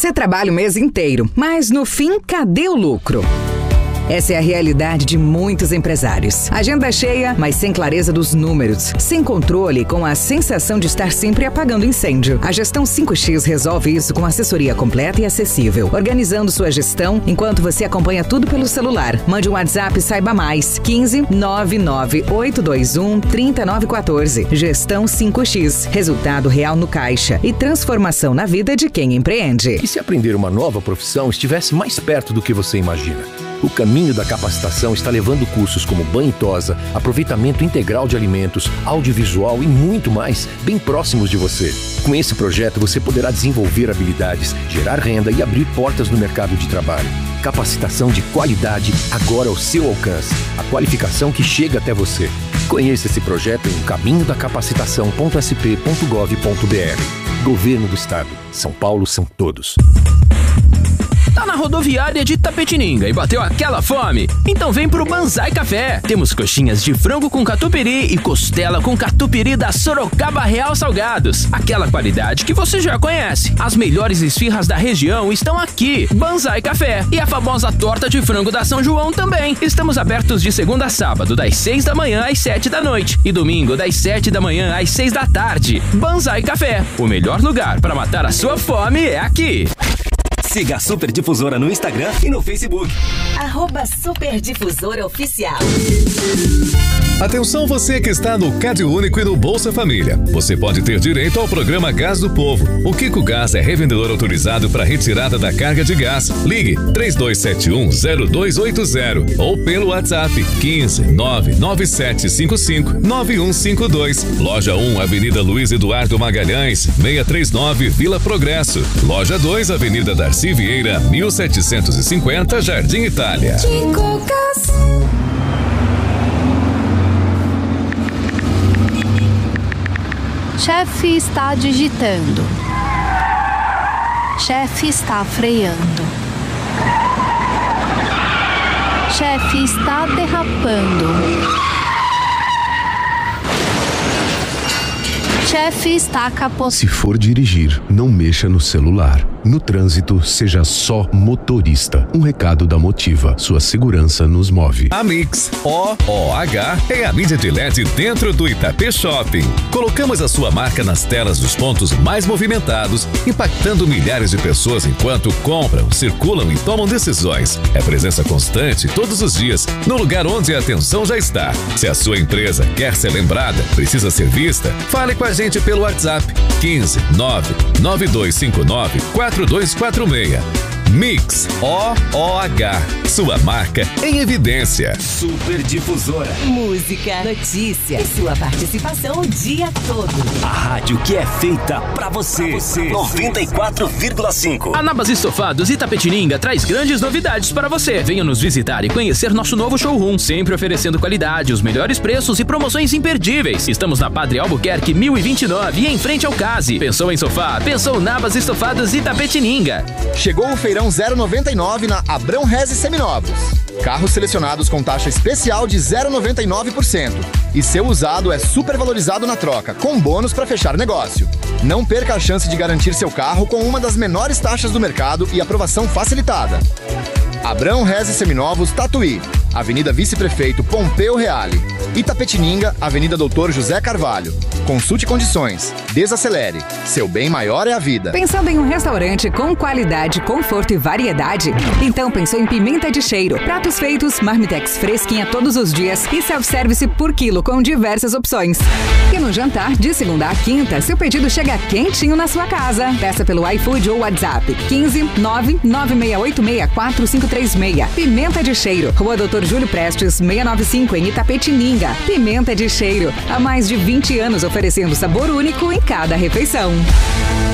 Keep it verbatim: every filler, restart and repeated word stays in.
Você trabalha o mês inteiro, mas no fim, cadê o lucro? Essa é a realidade de muitos empresários. Agenda cheia, mas sem clareza dos números. Sem controle, com a sensação de estar sempre apagando incêndio. A Gestão cinco X resolve isso com assessoria completa e acessível. Organizando sua gestão enquanto você acompanha tudo pelo celular. Mande um WhatsApp e saiba mais. quinze nove nove oito dois um três nove um quatro. Gestão cinco X. Resultado real no caixa e transformação na vida de quem empreende. E se aprender uma nova profissão estivesse mais perto do que você imagina? O caminho da capacitação está levando cursos como banho e tosa, aproveitamento integral de alimentos, audiovisual e muito mais, bem próximos de você. Com esse projeto, você poderá desenvolver habilidades, gerar renda e abrir portas no mercado de trabalho. Capacitação de qualidade agora ao seu alcance. A qualificação que chega até você. Conheça esse projeto em caminho da capacitação ponto s p ponto gov ponto b r. Governo do Estado. São Paulo são todos. Tá na rodoviária de Itapetininga e bateu aquela fome? Então vem pro Banzai Café. Temos coxinhas de frango com catupiry e costela com catupiry da Sorocaba Real Salgados. Aquela qualidade que você já conhece. As melhores esfirras da região estão aqui. Banzai Café. E a famosa torta de frango da São João também. Estamos abertos de segunda a sábado, das seis da manhã às sete da noite. E domingo, das sete da manhã às seis da tarde. Banzai Café. O melhor lugar para matar a sua fome é aqui. Siga a Super Difusora no Instagram e no Facebook. Arroba Super Difusora Oficial. Atenção você que está no Cade Único e no Bolsa Família. Você pode ter direito ao programa Gás do Povo. O Kiko Gás é revendedor autorizado para retirada da carga de gás. Ligue três dois sete um zero dois oito zero ou pelo WhatsApp quinze nove nove sete cinco cinco nove um cinco dois. Loja um, Avenida Luiz Eduardo Magalhães, seiscentos e trinta e nove, Vila Progresso. Loja dois, Avenida Darcy Vieira, mil setecentos e cinquenta, Jardim Itália. Kiko Gás. Chefe está digitando. Chefe está freando. Chefe está derrapando. Chefe está capotando. Se for dirigir, não mexa no celular. No trânsito, seja só motorista. Um recado da Motiva. Sua segurança nos move. A Mix, O O H, é a mídia de L E D dentro do Itapê Shopping. Colocamos a sua marca nas telas dos pontos mais movimentados, impactando milhares de pessoas enquanto compram, circulam e tomam decisões. É presença constante todos os dias, no lugar onde a atenção já está. Se a sua empresa quer ser lembrada, precisa ser vista, fale com a gente pelo WhatsApp quinze nove nove dois cinco nove quatro dois quatro seis. Mix O O H. Sua marca em evidência. Super Difusora. Música, notícia e sua participação o dia todo. A rádio que é feita pra você. Pra você. noventa e quatro vírgula cinco. A Nabas Estofados Itapetininga traz grandes novidades para você. Venha nos visitar e conhecer nosso novo showroom, sempre oferecendo qualidade, os melhores preços e promoções imperdíveis. Estamos na Padre Albuquerque mil e vinte e nove e em frente ao Case. Pensou em sofá? Pensou Nabas Estofados Itapetininga. Chegou o feirão zero noventa e nove na Abrão Reze Seminovos. Carros selecionados com taxa especial de zero vírgula noventa e nove por cento. E seu usado é super valorizado na troca, com bônus para fechar negócio. Não perca a chance de garantir seu carro com uma das menores taxas do mercado e aprovação facilitada. Abrão Reze Seminovos, Tatuí. Avenida Vice-Prefeito Pompeu Reale. Itapetininga, Avenida Doutor José Carvalho. Consulte condições. Desacelere. Seu bem maior é a vida. Pensando em um restaurante com qualidade, conforto e variedade? Então pensou em Pimenta de Cheiro. Pratos feitos, marmitex fresquinha todos os dias e self-service por quilo com diversas opções. E no jantar, de segunda a quinta, seu pedido chega quentinho na sua casa. Peça pelo iFood ou WhatsApp quinze nove nove seis oito seis quatro cinco três seis. Pimenta de Cheiro. Rua Doutor Júlio Prestes, seiscentos e noventa e cinco, em Itapetininga. Pimenta de Cheiro. Há mais de vinte anos oferecendo sabor único em cada refeição.